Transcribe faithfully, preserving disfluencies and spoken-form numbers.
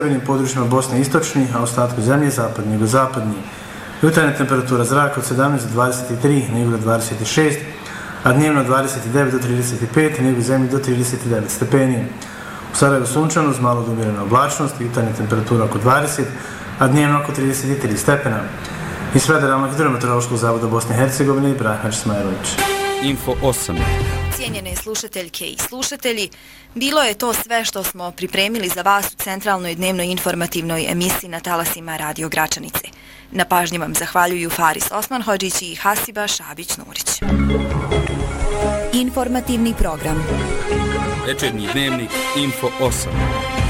U područjima Bosne istočni, a ostatku zemlje zapadni i jugozapadni. Jutarnja temperatura zraka od sedamnaest do dvadeset tri, na jugu do dvadeset šest, a dnevno dvadeset devet do trideset pet, na jugu zemlje do trideset devet stepeni. U Sarajevu sunčano uz malo do umjerene oblačnosti, jutarnja temperatura oko dvadeset, a dnevno oko trideset tri stepena. Iz Federalnog hidrometeorološkog zavoda Bosne i Hercegovine Ibrahim Smajlović. Info osam. Cijenjene slušateljke i slušatelji, bilo je to sve što smo pripremili za vas u centralnoj dnevnoj informativnoj emisiji na talasima Radio Gračanice. Na pažnji vam zahvaljuju Faris Osmanhodžić i Hasiba Šabić-Nurić. Informativni program. Večernji dnevnik Info osam.